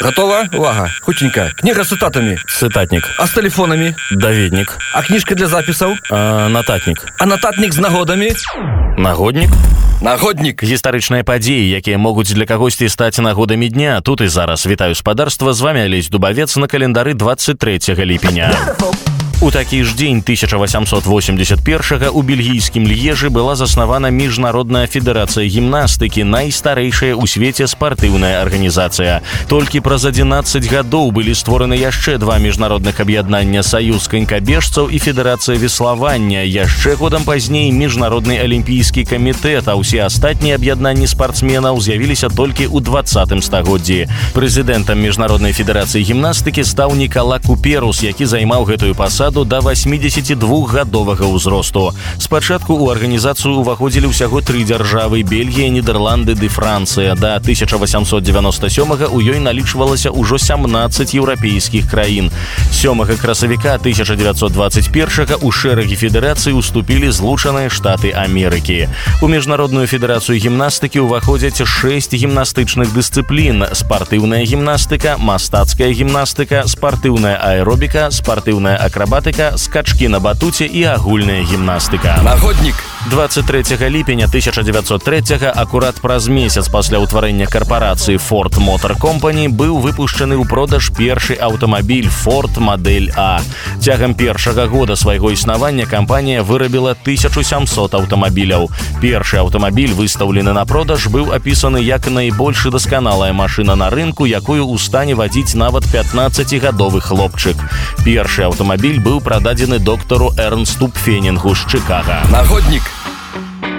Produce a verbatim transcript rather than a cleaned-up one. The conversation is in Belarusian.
Готова? Увага. Хутенько. Книга с цитатами. Цитатник. А с телефонами? Даведник. А книжка для записаў? А, нататник. А нататник з нагодамі? Нагодник. Нагодник. Гістарычныя падзеі, якія могуць для кагосьці стаць нагодамі дня. Тут і зараз. Вітаю спадарства, з вами Алесь Дубавец на календары двадцать третьего ліпеня. У такі ж дзень тысяча восемьсот восемьдесят первого у бельгійскім Льежы была заснавана Міжнародная федэрацыя гімнастыкі, найстарэйшая ў свеце спартыўная арганізацыя. Толькі праз адзінаццаць гадоў былі створаны яшчэ два міжнародных аб'яднання Саюз канькабежцаў і Федэрацыя веславання. Яшчэ годам пазней Міжнародны алімпійскі камітэт, а ўсе астатнія аб'яднанні спартсменаў з'явіліся толькі ў двадцатым стагоддзі. Прэзідэнтам Міжнароднай федэрацыі гімнастыкі стаў Нікала Куперус, які займаў гэтую пасаду да восьмидесятидвухгадовага ўзросту. Спачатку ў арганізацыю ўваходзілі ўсяго тры дзяржавы: Бельгія, Нідерланды ды Францыя. Да тысяча восемьсот девяносто сёмага ў ёй налічвалася ўжо сямнаццаць еўрапейскіх краін. сёмага красавіка тысяча девятьсот двадцать первого ў шэрагі федэрацыі уступілі Злучаныя Штаты Амерыкі. У Міжнародную федэрацыю гімнастыкі ўваходзяць шэсць гімнастычных дысцыплін: спартыўная гімнастыка, мастацкая гімнастыка, спартыўная аэробіка, спартыўная акрабатыка, скачкі на батуце і агульная гімнастыка. Нагодник. двадцать третьего ліпеня тысяча девятьсот третьего, акурат праз месяц пасля ўтварэння карпорацыі Ford Motor Company, быў выпушчаны ў продаж першы аўтамабіль Ford Модель А. Цягам першага года свайго існавання кампанія вырабіла тысячу сямсот аўтамабіляў. Першы аўтамабіль, выстаўлены на продаж, быў апісаны як найбольш дасканалая машына на рынку, якую ў стане вадзіць нават пятнаццацігадовы хлопчык. Першы аўтамабіль быў прададзены доктару Эрнсту Пфенінгу з Чыкага. Нагодник.